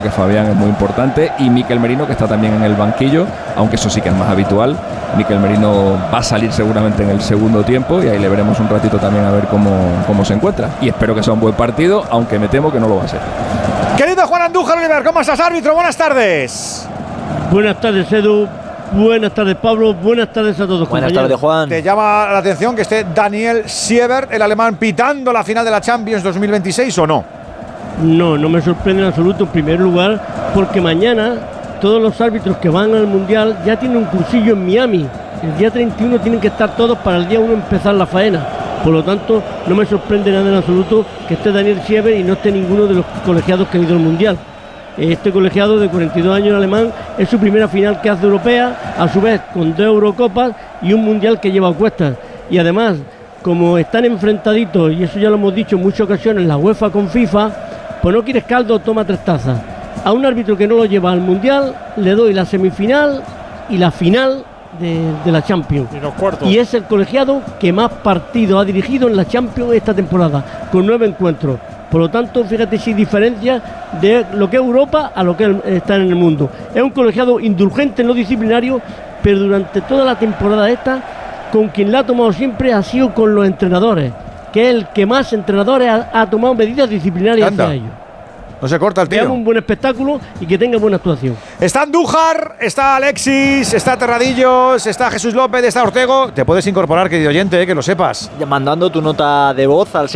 que Fabián es muy importante, y Mikel Merino, que está también en el banquillo, aunque eso sí que es más habitual. Mikel Merino va a salir seguramente en el segundo tiempo y ahí le veremos un ratito también a ver cómo se encuentra, y espero que sea un buen partido, aunque me temo que no lo va a ser. Querido Juan Andújar Oliver, ¿cómo estás, árbitro? Buenas tardes. Buenas tardes, Edu. Buenas tardes, Pablo. Buenas tardes a todos. Buenas tardes, Juan. ¿Te llama la atención que esté Daniel Siebert, el alemán, pitando la final de la Champions 2026 o no? No, no me sorprende en absoluto, en primer lugar, porque mañana todos los árbitros que van al Mundial ya tienen un cursillo en Miami. El día 31 tienen que estar todos para el día 1 empezar la faena. Por lo tanto, no me sorprende nada en absoluto que esté Daniel Siebert y no esté ninguno de los colegiados que han ido al Mundial. Este colegiado de 42 años alemán es su primera final que hace europea, a su vez con 2 Eurocopas y un Mundial que lleva a cuestas. Y además, como están enfrentaditos, y eso ya lo hemos dicho en muchas ocasiones, la UEFA con FIFA, pues no quieres caldo, toma 3 tazas. A un árbitro que no lo lleva al Mundial le doy la semifinal y la final de la Champions. Y los cuartos. Y es el colegiado que más partidos ha dirigido en la Champions esta temporada, con 9 encuentros. Por lo tanto, fíjate si diferencia de lo que es Europa a lo que está en el mundo. Es un colegiado indulgente en lo disciplinario, pero durante toda la temporada esta, con quien la ha tomado siempre ha sido con los entrenadores, que es el que más entrenadores ha tomado medidas disciplinarias hacia ellos. No se corta el tío. Veamos un buen espectáculo y que tenga buena actuación. Está Andújar, está Alexis, está Terradillos, está Jesús López, está Ortego. Te puedes incorporar, querido oyente, que lo sepas. Mandando tu nota de voz al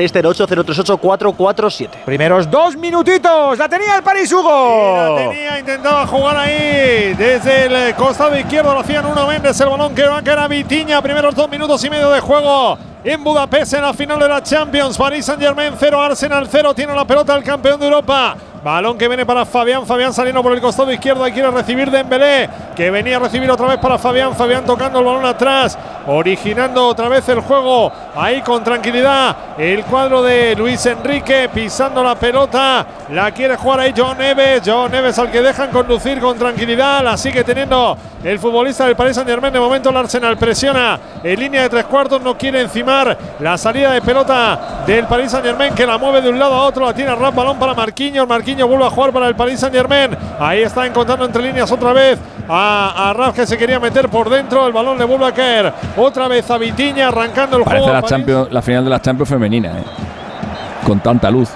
608-038-447. Primeros 2 minutitos. La tenía el París, Hugo. La tenía, intentaba jugar ahí. Desde el costado izquierdo lo hacían Nuno Méndez. El balón que era Vitinha. Primeros 2 minutos y medio de juego en Budapest, en la final de la Champions. Paris Saint-Germain 0, Arsenal 0. Tiene la pelota el campeón de Europa. Balón que viene para Fabián. Fabián saliendo por el costado izquierdo. Y quiere recibir Dembélé, que venía a recibir otra vez para Fabián. Fabián tocando el balón atrás, originando otra vez el juego ahí con tranquilidad. El cuadro de Luis Enrique pisando la pelota. La quiere jugar ahí João Neves. João Neves al que dejan conducir con tranquilidad. La sigue teniendo el futbolista del Paris Saint-Germain. De momento el Arsenal presiona en línea de 3/4. No quiere encimar la salida de pelota del Paris Saint-Germain, que la mueve de un lado a otro. La tiene a ras, balón para Marquinhos. Marquinhos vuelve a jugar para el Paris Saint-Germain. Ahí está encontrando entre líneas otra vez a Raf, que se quería meter por dentro. El balón le vuelve a caer otra vez a Vitinha, arrancando el juego. Parece la final de las Champions femenina, con tanta luz.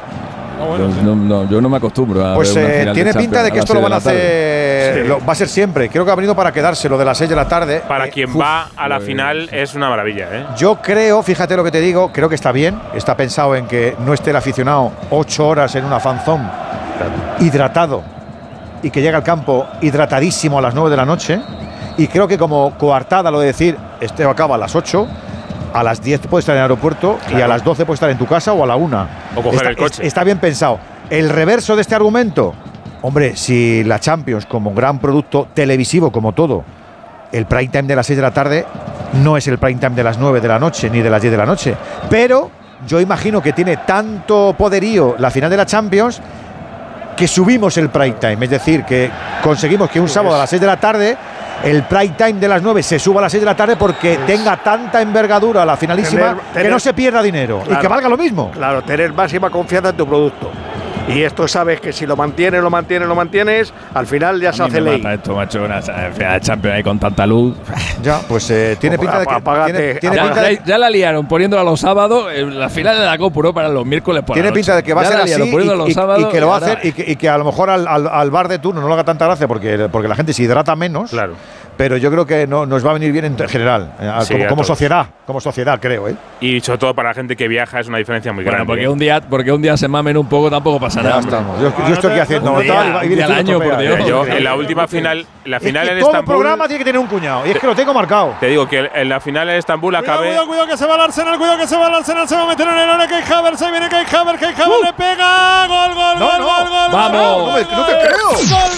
Yo no me acostumbro a pues ver una final tiene pinta de que esto lo van a hacer, sí. va a ser siempre. Creo que ha venido para quedarse lo de las 6 de la tarde. Para quien va a la final es una maravilla, ¿eh? Yo creo, fíjate lo que te digo, creo que está bien. Está pensado en que no esté el aficionado 8 horas en una fanzón hidratado y que llega al campo hidratadísimo a las 9 de la noche. Y creo que como coartada lo de decir, este acaba a las 8, a las 10 puedes estar en el aeropuerto, claro, y a las 12 puedes estar en tu casa o a la 1. O coger el coche. Está bien pensado. El reverso de este argumento, hombre, si la Champions como gran producto televisivo, como todo, el prime time de las 6 de la tarde no es el prime time de las 9 de la noche ni de las 10 de la noche. Pero yo imagino que tiene tanto poderío la final de la Champions que subimos el prime time. Es decir, que conseguimos que un sábado a las 6 de la tarde el prime time de las 9 se suba a las 6 de la tarde porque tenga tanta envergadura la finalísima que no se pierda dinero, claro, y que valga lo mismo. Claro, tener máxima confianza en tu producto. Y esto sabes que si lo mantienes, al final ya se hace ley. Esto, macho, una final de Champions ahí con tanta luz. Ya, pues tiene pinta de que ya la liaron poniéndola los sábados. La final de la Copa Europa para los miércoles por tiene la noche. Pinta de que va a ser así y que lo va a hacer y y que a lo mejor al bar de turno no le haga tanta gracia porque la gente se hidrata menos. Claro. Pero yo creo que nos va a venir bien en general, sí, como sociedad, creo. Y sobre todo para la gente que viaja es una diferencia muy grande. Porque un día se mamen un poco tampoco pasa nada. Yo estoy aquí haciendo un día al año, por Dios. Yo en la última final, la final en todo Estambul. Todo programa tiene que tener un cuñado y es que lo tengo marcado. Te digo que en la final en Estambul acabé. Cuidado que se va al Arsenal, se va a meter en el área Kai Havertz, ahí viene Kai Havertz, le pega, gol. Vamos, no te creo.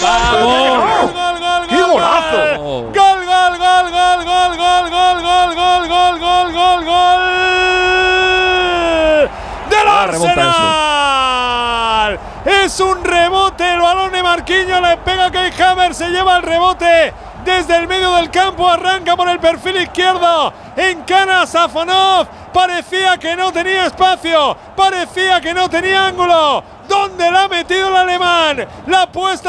Vamos. ¡Qué golazo! Gol del Arsenal. Es un rebote, el balón de Marquinhos le pega a Kai Havertz, se lleva el rebote desde el medio del campo, arranca por el perfil izquierdo, encana a Safonov, parecía que no tenía espacio, parecía que no tenía ángulo. ¿Dónde la ha metido el alemán? La puesta